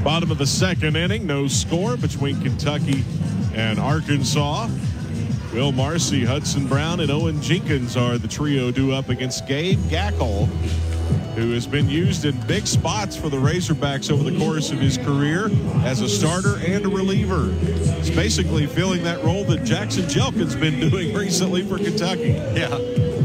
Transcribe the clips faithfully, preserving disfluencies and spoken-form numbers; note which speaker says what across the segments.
Speaker 1: Bottom of the second inning, no score between Kentucky and Arkansas. Will Marcy, Hudson Brown, and Owen Jenkins are the trio due up against Gabe Gackle, who has been used in big spots for the Razorbacks over the course of his career as a starter and a reliever. He's basically filling that role that Jackson Jelkin's been doing recently for Kentucky.
Speaker 2: Yeah.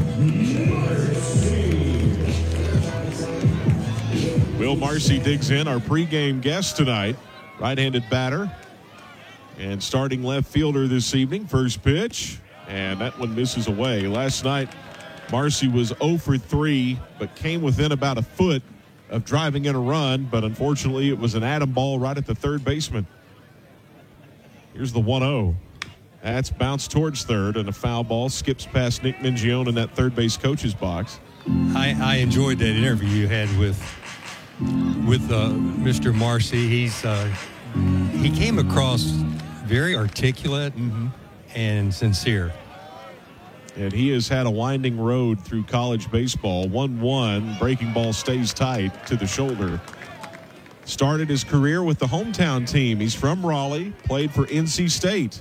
Speaker 1: Will Marcy digs in, our pregame guest tonight, right-handed batter. And starting left fielder this evening, first pitch, and that one misses away. Last night, Marcy was oh for three, but came within about a foot of driving in a run, but unfortunately it was an atom ball right at the third baseman. Here's the one oh. That's bounced towards third, and a foul ball skips past Nick Mingione in that third base coach's box.
Speaker 2: I, I enjoyed that interview you had with with uh, Mister Marcy. He's uh, he came across very articulate mm-hmm. and sincere.
Speaker 1: And he has had a winding road through college baseball. one one, breaking ball stays tight to the shoulder. Started his career with the hometown team. He's from Raleigh, played for N C State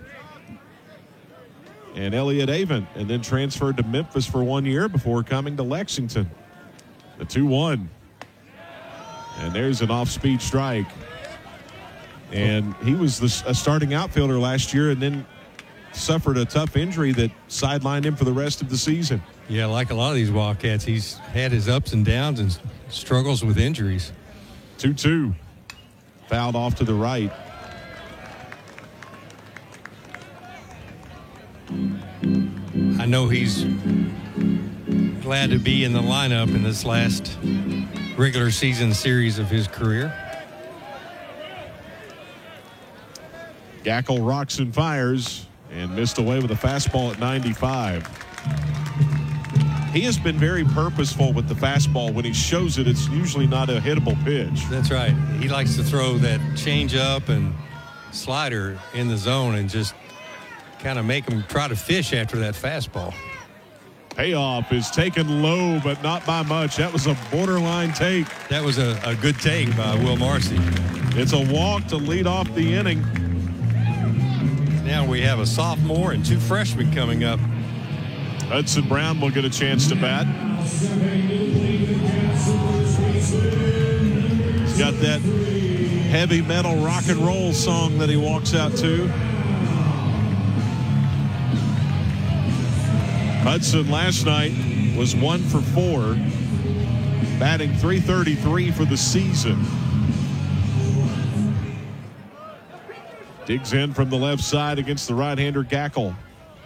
Speaker 1: and Elliott Avent, and then transferred to Memphis for one year before coming to Lexington. The two one. And there's an off-speed strike. And he was the, a starting outfielder last year and then suffered a tough injury that sidelined him for the rest of the season.
Speaker 2: Yeah, like a lot of these Wildcats, he's had his ups and downs and struggles with injuries.
Speaker 1: two two. Fouled off to the right.
Speaker 2: I know he's glad to be in the lineup in this last regular season series of his career.
Speaker 1: Gackle rocks and fires and missed away with a fastball at ninety-five. He has been very purposeful with the fastball. When he shows it, it's usually not a hittable pitch.
Speaker 2: That's right. He likes to throw that change-up and slider in the zone and just kind of make him try to fish after that fastball.
Speaker 1: Payoff is taken low, but not by much. That was a borderline take.
Speaker 2: That was a, a good take by Will Marcy.
Speaker 1: It's a walk to lead off the inning.
Speaker 2: Now we have a sophomore and two freshmen coming up.
Speaker 1: Hudson Brown will get a chance to bat. He's got that heavy metal rock and roll song that he walks out to. Hudson last night was one for four, batting three thirty-three for the season. Digs in from the left side against the right-hander Gackle.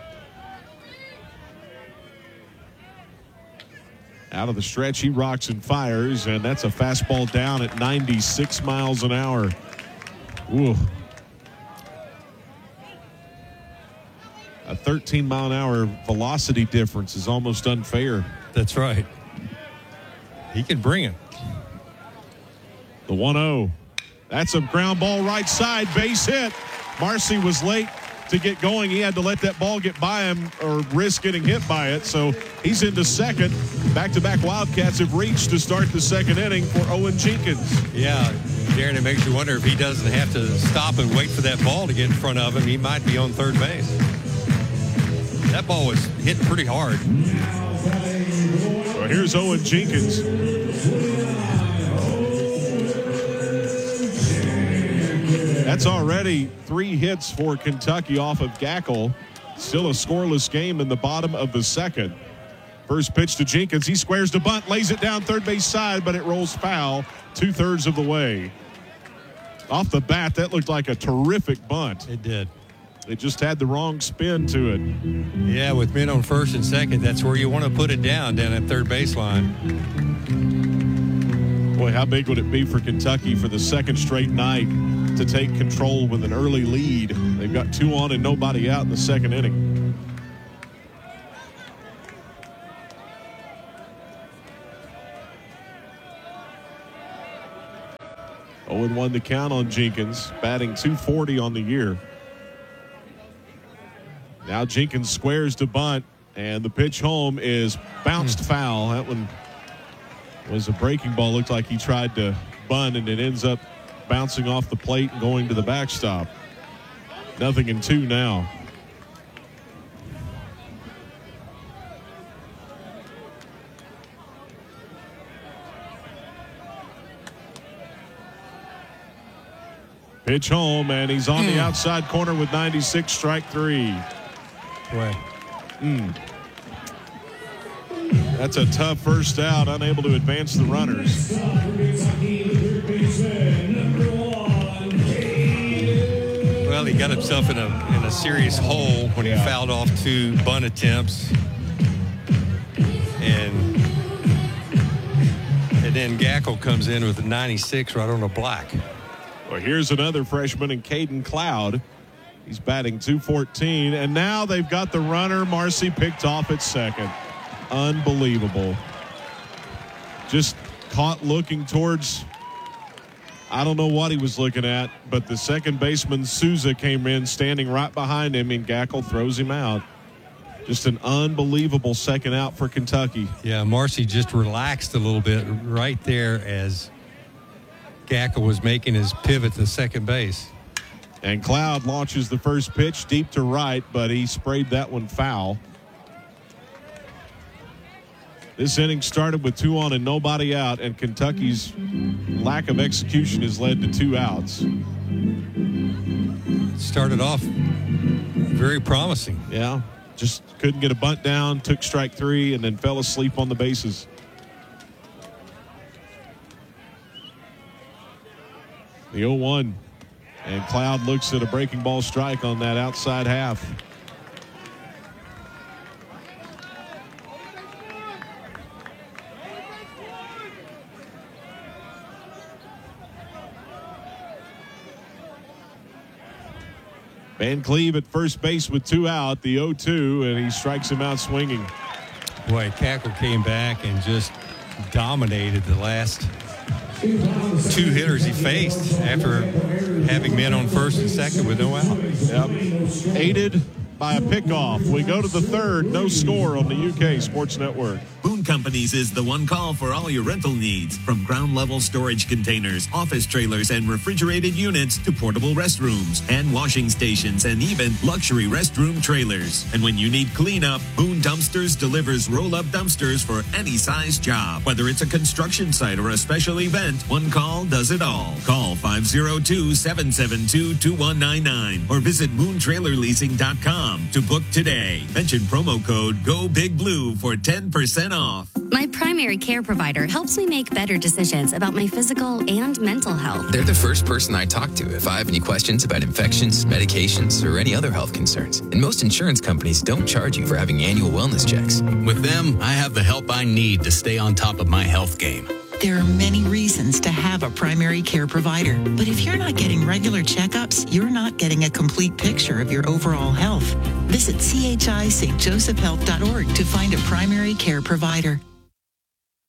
Speaker 1: Out of the stretch, he rocks and fires, and that's a fastball down at ninety-six miles an hour. Ooh. A thirteen mile an hour velocity difference is almost unfair.
Speaker 2: That's right. He can bring it.
Speaker 1: The one oh. That's a ground ball right side, base hit. Marcy was late to get going. He had to let that ball get by him or risk getting hit by it. So he's into second. Back-to-back Wildcats have reached to start the second inning for Owen Jenkins.
Speaker 2: Yeah, Darren, it makes you wonder if he doesn't have to stop and wait for that ball to get in front of him. He might be on third base. That ball was hit pretty hard.
Speaker 1: Well, here's Owen Jenkins. That's already three hits for Kentucky off of Gackle. Still a scoreless game in the bottom of the second. First pitch to Jenkins. He squares to bunt, lays it down third base side, but it rolls foul two-thirds of the way. Off the bat, that looked like a terrific bunt.
Speaker 2: It did.
Speaker 1: It just had the wrong spin to it.
Speaker 2: Yeah, with men on first and second, that's where you want to put it down, down at third baseline.
Speaker 1: Boy, how big would it be for Kentucky for the second straight night to take control with an early lead? They've got two on and nobody out in the second inning. oh and one the count on Jenkins, batting two forty on the year. Now Jenkins squares to bunt, and the pitch home is bounced foul. That one was a breaking ball. Looked like he tried to bunt, and it ends up bouncing off the plate and going to the backstop. Nothing in two now. Pitch home, and he's on mm. the outside corner with ninety-six, strike three.
Speaker 2: Boy.
Speaker 1: Mm. That's a tough first out, unable to advance the runners.
Speaker 2: Well, he got himself in a in a serious hole when he yeah. fouled off two bunt attempts. And and then Gackle comes in with a ninety-six right on the black.
Speaker 1: Well, here's another freshman in Caden Cloud. He's batting two fourteen, and now they've got the runner, Marcy, picked off at second. Unbelievable. Just caught looking towards, I don't know what he was looking at, but the second baseman, Souza, came in standing right behind him, and Gackle throws him out. Just an unbelievable second out for Kentucky.
Speaker 2: Yeah, Marcy just relaxed a little bit right there as Gackle was making his pivot to second base.
Speaker 1: And Cloud launches the first pitch deep to right, but he sprayed that one foul. This inning started with two on and nobody out, and Kentucky's lack of execution has led to two outs.
Speaker 2: Started off very promising.
Speaker 1: Yeah, just couldn't get a bunt down, took strike three, and then fell asleep on the bases. The oh one, and Cloud looks at a breaking ball strike on that outside half. Van Cleve at first base with two out, the oh two, and he strikes him out swinging.
Speaker 2: Boy, Gackle came back and just dominated the last two hitters he faced after having men on first and second with no out.
Speaker 1: Yep. Aided by a pickoff. We go to the third, no score on the U K Sports Network.
Speaker 3: Boone Companies is the one call for all your rental needs, from ground level storage containers, office trailers, and refrigerated units to portable restrooms, hand washing stations, and even luxury restroom trailers. And when you need cleanup, Boone Dumpsters delivers roll-up dumpsters for any size job. Whether it's a construction site or a special event, one call does it all. Call five oh two, seven seven two, two one nine nine or visit boone trailer leasing dot com to book today. Mention promo code GOBIGBLUE for ten percent off.
Speaker 4: My primary care provider helps me make better decisions about my physical and mental health.
Speaker 5: They're the first person I talk to if I have any questions about infections, medications, or any other health concerns. And most insurance companies don't charge you for having annual wellness checks.
Speaker 6: With them, I have the help I need to stay on top of my health game.
Speaker 7: There are many reasons to have a primary care provider, but if you're not getting regular checkups, you're not getting a complete picture of your overall health. Visit C H I St Joseph Health dot org to find a primary care provider.